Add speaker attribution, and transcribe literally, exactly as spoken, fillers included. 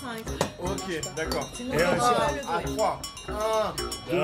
Speaker 1: cinq.
Speaker 2: Ok, d'accord.
Speaker 1: Sinon,
Speaker 2: Et
Speaker 1: on
Speaker 2: euh,
Speaker 1: va
Speaker 2: sur-
Speaker 1: pas le
Speaker 2: à
Speaker 1: doigt.
Speaker 2: trois. un, deux.